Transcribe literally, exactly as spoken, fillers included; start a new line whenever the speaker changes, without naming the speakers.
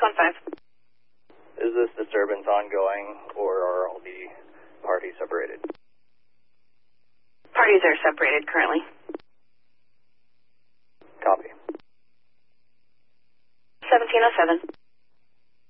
one five.
Is this disturbance ongoing, or are all the parties separated?
Parties are separated currently.
Copy.
seventeen oh seven.